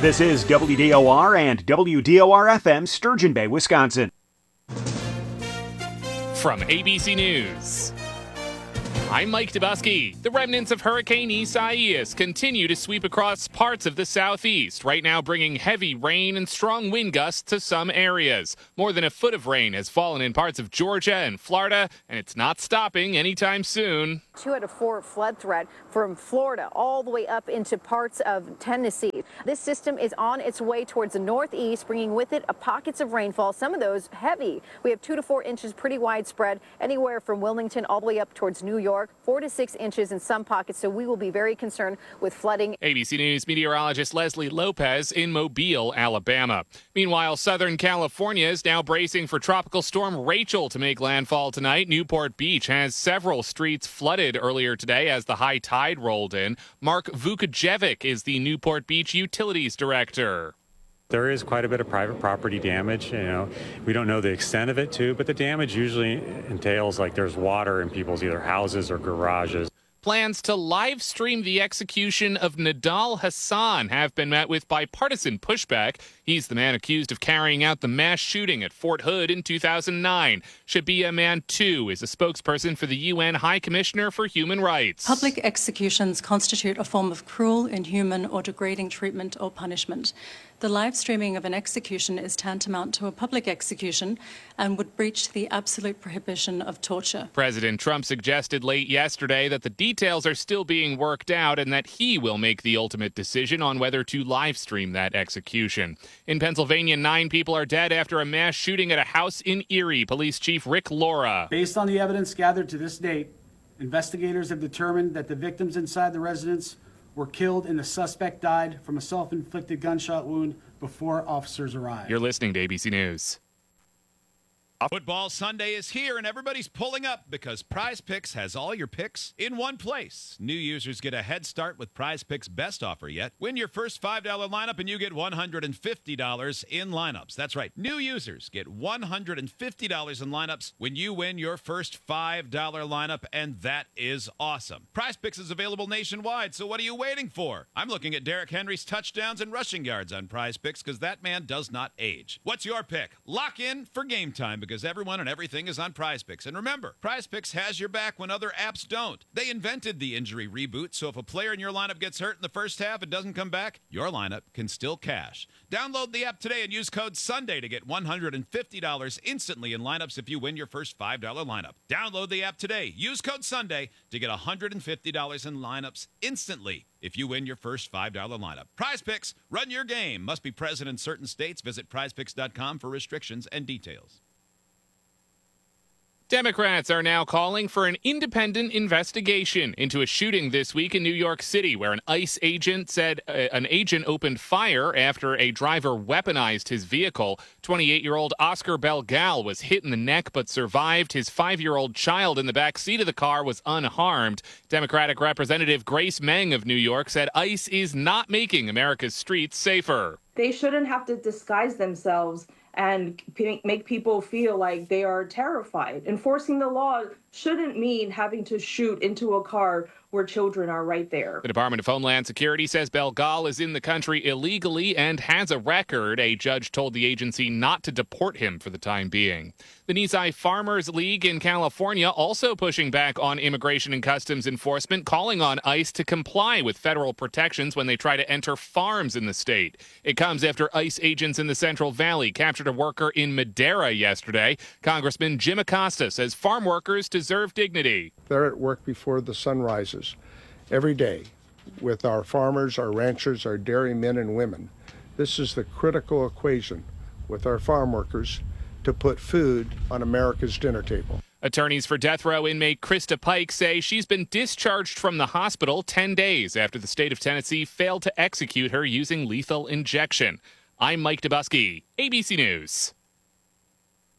This is WDOR and WDOR-FM, Sturgeon Bay, Wisconsin. From ABC News, I'm Mike Dubusky. The remnants of Hurricane Isaias continue to sweep across parts of the southeast, right now bringing heavy rain and strong wind gusts to some areas. More than a foot of rain has fallen in parts of Georgia and Florida, and it's not stopping anytime soon. 2 out of 4 flood threat from Florida all the way up into parts of Tennessee. This system is on its way towards the northeast, bringing with it pockets of rainfall, some of those heavy. We have 2 to 4 inches, pretty widespread, anywhere from Wilmington all the way up towards New York, 4 to 6 inches in some pockets, so we will be very concerned with flooding. ABC News meteorologist Leslie Lopez in Mobile, Alabama. Meanwhile, Southern California is now bracing for Tropical Storm Rachel to make landfall tonight. Newport Beach has several streets flooded earlier today as the high tide rolled in. Mark Vukajevic is the Newport Beach Utilities Director. There is quite a bit of private property damage. We don't know the extent of it too, but the damage usually entails like there's water in people's either houses or garages. Plans to live stream the execution of Nidal Hasan have been met with bipartisan pushback. He's the man accused of carrying out the mass shooting at Fort Hood in 2009. Shabia Mantou is a spokesperson for the UN High Commissioner for Human Rights. Public executions constitute a form of cruel, inhuman, or degrading treatment or punishment. The live streaming of an execution is tantamount to a public execution and would breach the absolute prohibition of torture. President Trump suggested late yesterday that the details are still being worked out and that he will make the ultimate decision on whether to live stream that execution. In Pennsylvania, 9 people are dead after a mass shooting at a house in Erie. Police Chief Rick Laura. Based on the evidence gathered to this date, investigators have determined that the victims inside the residence were killed and the suspect died from a self-inflicted gunshot wound before officers arrived. You're listening to ABC News. Football Sunday is here, and everybody's pulling up because Prize Picks has all your picks in one place. New users get a head start with Prize Picks' best offer yet. Win your first $5 lineup, and you get $150 in lineups. That's right. New users get $150 in lineups when you win your first $5 lineup, and that is awesome. Prize Picks is available nationwide, so what are you waiting for? I'm looking at Derrick Henry's touchdowns and rushing yards on Prize Picks because that man does not age. What's your pick? Lock in for game time, because everyone and everything is on Prize Picks. And remember, Prize Picks has your back when other apps don't. They invented the injury reboot, so if a player in your lineup gets hurt in the first half and doesn't come back, your lineup can still cash. Download the app today and use code SUNDAY to get $150 instantly in lineups if you win your first $5 lineup. Download the app today. Use code SUNDAY to get $150 in lineups instantly if you win your first $5 lineup. Prize Picks, run your game. Must be present in certain states. Visit prizepicks.com for restrictions and details. Democrats are now calling for an independent investigation into a shooting this week in New York City where an ICE agent said an agent opened fire after a driver weaponized his vehicle. 28-year-old Oscar Belgal was hit in the neck but survived. His 5-year-old child in the back seat of the car was unharmed. Democratic Representative Grace Meng of New York said ICE is not making America's streets safer. They shouldn't have to disguise themselves and make people feel like they are terrified. Enforcing the law shouldn't mean having to shoot into a car where children are right there. The Department of Homeland Security says Belgal is in the country illegally and has a record. A judge told the agency not to deport him for the time being. The Nisei Farmers League in California also pushing back on immigration and customs enforcement, calling on ICE to comply with federal protections when they try to enter farms in the state. It comes after ICE agents in the Central Valley captured a worker in Madera yesterday. Congressman Jim Acosta says farm workers deserve dignity. They're at work before the sun rises every day with our farmers, our ranchers, our dairy men and women. This is the critical equation with our farm workers to put food on America's dinner table. Attorneys for death row inmate Krista Pike say she's been discharged from the hospital 10 days after the state of Tennessee failed to execute her using lethal injection. I'm Mike Dubusky, ABC News.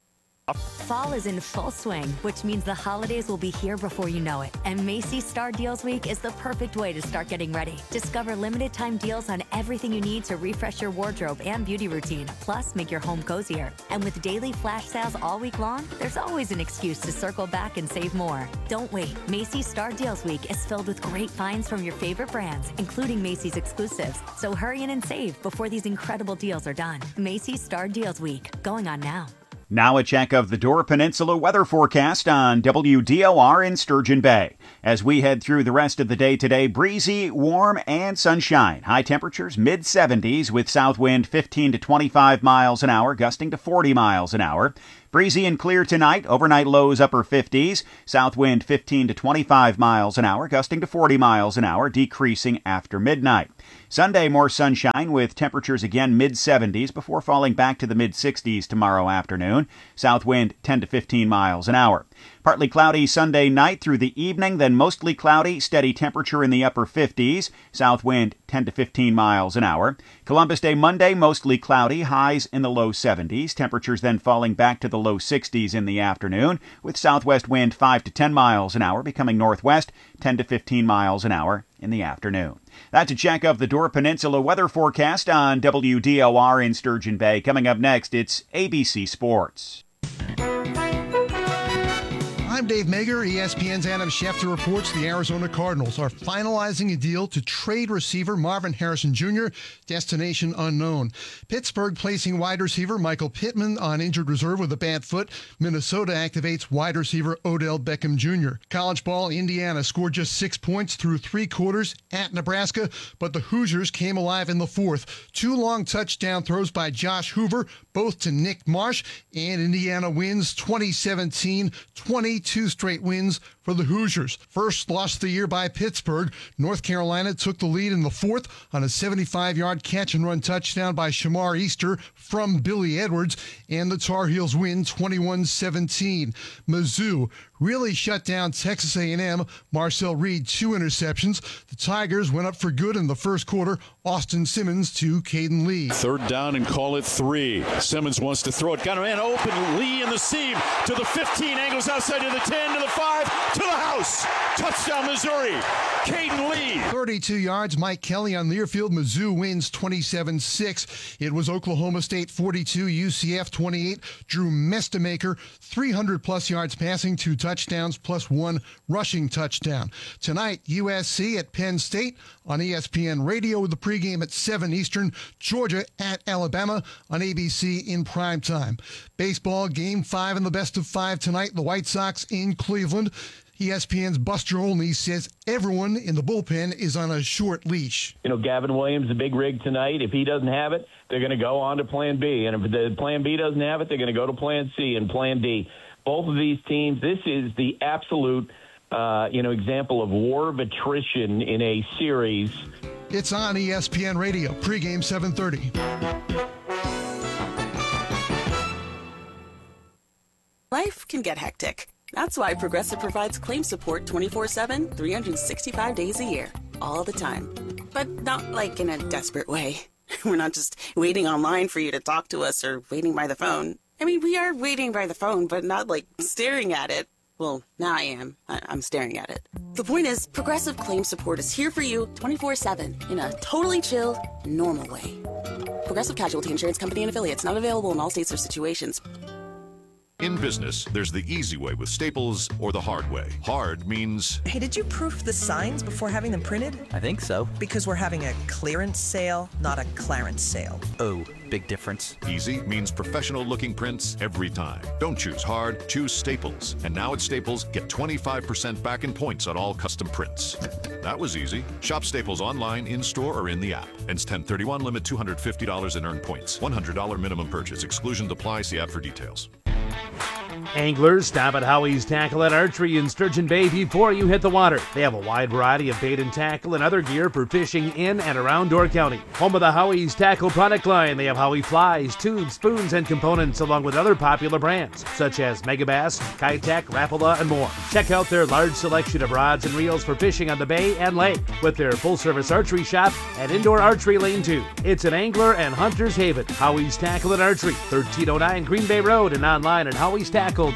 Fall is in full swing, which means the holidays will be here before you know it. And Macy's Star Deals Week is the perfect way to start getting ready. Discover limited time deals on everything you need to refresh your wardrobe and beauty routine, plus make your home cozier. And with daily flash sales all week long, there's always an excuse to circle back and save more. Don't wait. Macy's Star Deals Week is filled with great finds from your favorite brands, including Macy's exclusives. So hurry in and save before these incredible deals are done. Macy's Star Deals Week, going on now. Now a check of the Dora Peninsula weather forecast on WDOR in Sturgeon Bay. As we head through the rest of the day today, breezy, warm, and sunshine. High temperatures mid-70s with south wind 15 to 25 miles an hour, gusting to 40 miles an hour. Breezy and clear tonight, overnight lows upper 50s, south wind 15 to 25 miles an hour, gusting to 40 miles an hour, decreasing after midnight. Sunday, more sunshine with temperatures again mid-70s before falling back to the mid-60s tomorrow afternoon. South wind 10 to 15 miles an hour. Partly cloudy Sunday night through the evening, then mostly cloudy, steady temperature in the upper 50s. South wind 10 to 15 miles an hour. Columbus Day Monday, mostly cloudy, highs in the low 70s. Temperatures then falling back to the low 60s in the afternoon, with southwest wind 5 to 10 miles an hour, becoming northwest 10 to 15 miles an hour in the afternoon. That's a check of the Dora Peninsula weather forecast on WDOR in Sturgeon Bay. Coming up next, it's ABC Sports. I'm Dave Mager. ESPN's Adam Schefter reports the Arizona Cardinals are finalizing a deal to trade receiver Marvin Harrison Jr., destination unknown. Pittsburgh placing wide receiver Michael Pittman on injured reserve with a bad foot. Minnesota activates wide receiver Odell Beckham Jr. College ball, Indiana scored just 6 points through 3 quarters at Nebraska, but the Hoosiers came alive in the fourth. 2 long touchdown throws by Josh Hoover, both to Nick Marsh, and Indiana wins 2017, 22 straight wins for the Hoosiers. First loss of the year by Pittsburgh. North Carolina took the lead in the fourth on a 75-yard catch-and-run touchdown by Shamar Easter from Billy Edwards, and the Tar Heels win 21-17. Mizzou really shut down Texas A&M. Marcel Reed, 2 interceptions. The Tigers went up for good in the first quarter. Austin Simmons to Caden Lee. Third down and call it 3. Simmons wants to throw it. Got a man open. Lee in the seam to the 15. Angles outside to the 10, to the 5, to the house. Touchdown, Missouri. Caden Lee. 32 yards. Mike Kelly on near field. Mizzou wins 27-6. It was Oklahoma State 42, UCF 28. Drew Mestemaker, 300-plus yards passing, 2 touchdowns, plus 1 rushing touchdown. Tonight, USC at Penn State on ESPN Radio with the pregame at 7 Eastern. Georgia at Alabama on ABC in prime time. Baseball, Game 5 in the best of 5 tonight. The White Sox in Cleveland. ESPN's Buster Olney says everyone in the bullpen is on a short leash. You know, Gavin Williams, the big rig tonight. If he doesn't have it, they're going to go on to Plan B. And if the Plan B doesn't have it, they're going to go to Plan C and Plan D. Both of these teams, this is the absolute, example of war of attrition in a series. It's on ESPN Radio, pregame 7:30. Life can get hectic. That's why Progressive provides claim support 24/7, 365 days a year, all the time. But not like in a desperate way. We're not just waiting online for you to talk to us or waiting by the phone. I mean, we are waiting by the phone, but not like staring at it. Well, now I am. I'm staring at it. The point is, Progressive claim support is here for you 24/7 in a totally chill, normal way. Progressive Casualty Insurance Company and Affiliates, not available in all states or situations. In business, there's the easy way with Staples or the hard way. Hard means... Hey, did you proof the signs before having them printed? I think so. Because we're having a clearance sale, not a Clarence sale. Oh, big difference. Easy means professional-looking prints every time. Don't choose hard, choose Staples. And now at Staples, get 25% back in points on all custom prints. That was easy. Shop Staples online, in-store, or in the app. Ends 10/31, limit $250 in earned points. $100 minimum purchase. Exclusions apply. See app for details. Anglers, stop at Howie's Tackle and Archery in Sturgeon Bay before you hit the water. They have a wide variety of bait and tackle and other gear for fishing in and around Door County. Home of the Howie's Tackle product line, they have Howie flies, tubes, spoons, and components along with other popular brands such as Megabass, Kitech, Rapala, and more. Check out their large selection of rods and reels for fishing on the bay and lake with their full-service archery shop and indoor archery lane too. It's an angler and hunter's haven. Howie's Tackle and Archery, 1309 Green Bay Road, and online at howiestackle.com.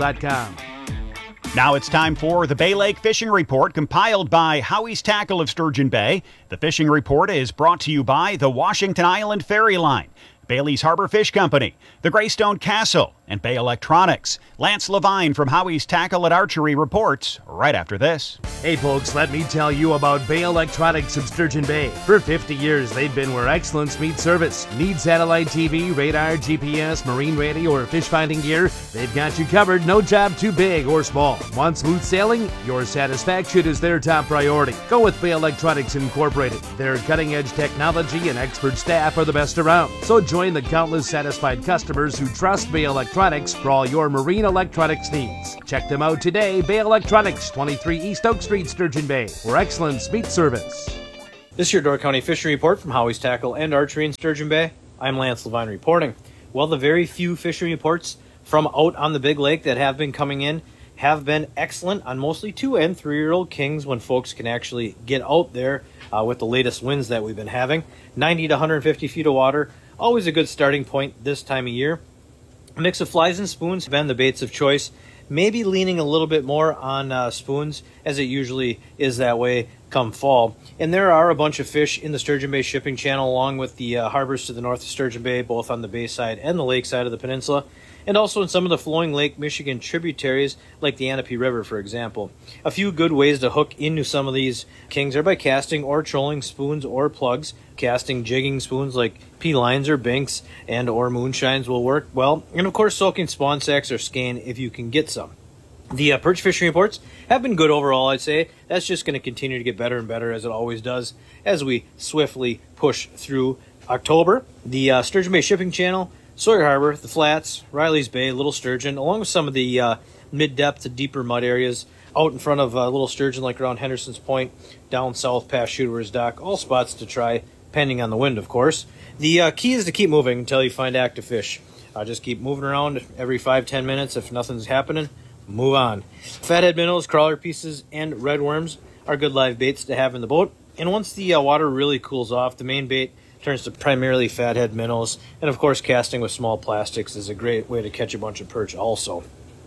Now it's time for the Bay Lake Fishing Report, compiled by Howie's Tackle of Sturgeon Bay. The fishing report is brought to you by the Washington Island Ferry Line, Bailey's Harbor Fish Company, the Greystone Castle, and Bay Electronics. Lance Levine from Howie's Tackle and Archery reports right after this. Hey folks, let me tell you about Bay Electronics of Sturgeon Bay. For 50 years, they've been where excellence meets service. Need satellite TV, radar, GPS, marine radio, or fish finding gear? They've got you covered, no job too big or small. Want smooth sailing? Your satisfaction is their top priority. Go with Bay Electronics Incorporated. Their cutting-edge technology and expert staff are the best around. So join the countless satisfied customers who trust Bay Electronics for all your marine electronics needs. Check them out today, Bay Electronics, 23 East Oak Street, Sturgeon Bay, where excellence meets service. This is your Door County Fishing Report from Howie's Tackle and Archery in Sturgeon Bay. I'm Lance Levine reporting. Well, the very few fishing reports from out on the Big Lake that have been coming in have been excellent on mostly 2- and 3-year-old kings when folks can actually get out there with the latest winds that we've been having. 90 to 150 feet of water, always a good starting point this time of year. A mix of flies and spoons have been the baits of choice. Maybe leaning a little bit more on spoons, as it usually is that way come fall. And there are a bunch of fish in the Sturgeon Bay shipping channel, along with the harbors to the north of Sturgeon Bay, both on the bay side and the lake side of the peninsula, and also in some of the flowing Lake Michigan tributaries, like the Anape River, for example. A few good ways to hook into some of these kings are by casting or trolling spoons or plugs. Casting jigging spoons like P-lines or binks and or moonshines will work well. And of course, soaking spawn sacks or skein if you can get some. The perch fishing reports have been good overall, I'd say. That's just going to continue to get better and better, as it always does, as we swiftly push through October. The Sturgeon Bay Shipping Channel, Sawyer Harbor, the Flats, Riley's Bay, Little Sturgeon, along with some of the mid-depth to deeper mud areas out in front of Little Sturgeon, like around Henderson's Point, down south past Shooter's Dock, all spots to try, depending on the wind, of course. The key is to keep moving until you find active fish. Just keep moving around every 5-10 minutes. If nothing's happening, move on. Fathead minnows, crawler pieces, and redworms are good live baits to have in the boat. And once the water really cools off, the main bait turns to primarily fathead minnows. And of course, casting with small plastics is a great way to catch a bunch of perch also.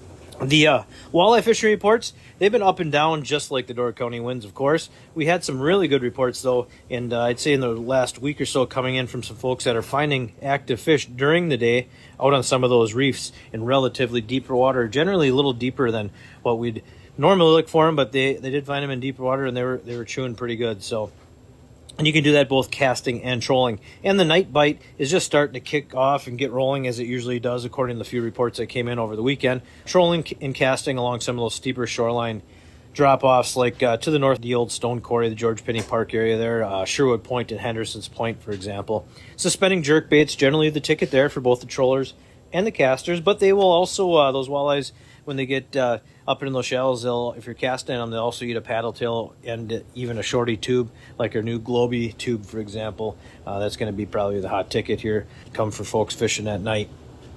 The walleye fishing reports, they've been up and down just like the Door County winds, of course. We had some really good reports, though, and I'd say in the last week or so coming in from some folks that are finding active fish during the day out on some of those reefs in relatively deeper water, generally a little deeper than what we'd normally look for them, but they did find them in deeper water, and they were chewing pretty good. So, and you can do that both casting and trolling. And the night bite is just starting to kick off and get rolling, as it usually does, according to the few reports that came in over the weekend. Trolling and casting along some of those steeper shoreline drop-offs, like to the north, the old Stone Quarry, the George Pinney Park area there, Sherwood Point and Henderson's Point, for example. Suspending jerk baits, generally the ticket there for both the trollers and the casters, but they will also, those walleyes, when they get up in those shallows, if you're casting them, they'll also eat a paddle tail and even a shorty tube, like our new Globy tube, for example. That's going to be probably the hot ticket here, come for folks fishing at night.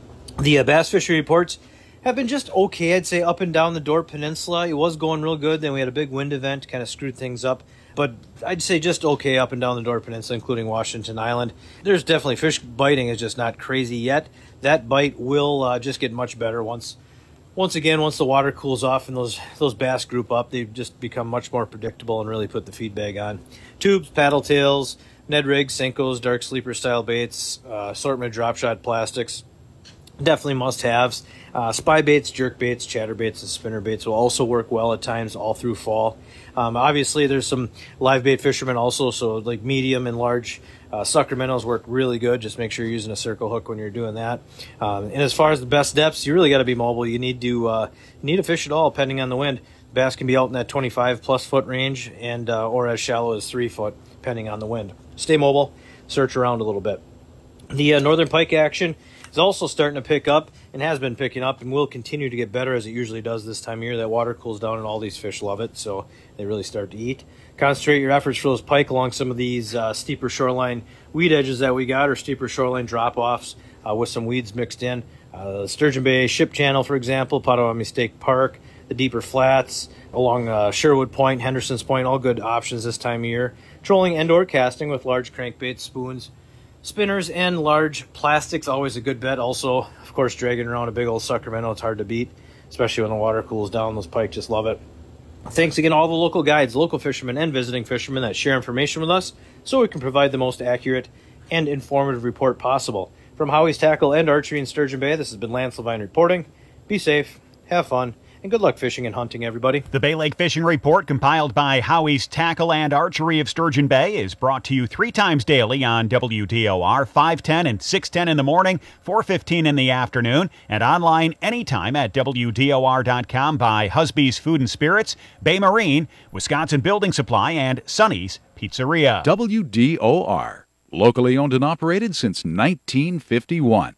The bass fishery reports have been just okay, I'd say, up and down the Door Peninsula. It was going real good, then we had a big wind event, kind of screwed things up. But I'd say just okay up and down the Door Peninsula, including Washington Island. There's definitely fish biting, is just not crazy yet. That bite will just get much better once the water cools off and those bass group up. They just become much more predictable and really put the feed bag on. Tubes, paddle tails, Ned rigs, Senkos, dark sleeper style baits, assortment of drop shot plastics, definitely must-haves. Spy baits, jerk baits, chatter baits, and spinner baits will also work well at times all through fall. Obviously, there's some live bait fishermen also, so like medium and large sucker minnows work really good. Just make sure you're using a circle hook when you're doing that. And as far as the best depths, you really got to be mobile. You need to fish it all, depending on the wind. Bass can be out in that 25-plus foot range, and or as shallow as 3 foot, depending on the wind. Stay mobile, search around a little bit. The northern pike action is also starting to pick up. and has been picking up and will continue to get better as it usually does this time of year. That water cools down and all these fish love it, so they really start to eat. Concentrate your efforts for those pike along some of these steeper shoreline weed edges that we got, or steeper shoreline drop-offs with some weeds mixed in. Sturgeon Bay Ship Channel, for example, Potawatomi State Park, the deeper flats along Sherwood Point, Henderson's Point, all good options this time of year. Trolling and or casting with large crankbaits, spoons, spinners, and large plastics, always a good bet. Also, of course, dragging around a big old sucker minnow, it's hard to beat, especially when the water cools down. Those pike just love it. Thanks again to all the local guides, local fishermen, and visiting fishermen that share information with us so we can provide the most accurate and informative report possible. From Howie's Tackle and Archery in Sturgeon Bay, this has been Lance Levine reporting. Be safe, have fun, and good luck fishing and hunting, everybody. The Bay Lake Fishing Report, compiled by Howie's Tackle and Archery of Sturgeon Bay, is brought to you 3 times daily on WDOR, 5:10 and 6:10 in the morning, 4:15 in the afternoon, and online anytime at WDOR.com by Husby's Food and Spirits, Bay Marine, Wisconsin Building Supply, and Sonny's Pizzeria. WDOR, locally owned and operated since 1951.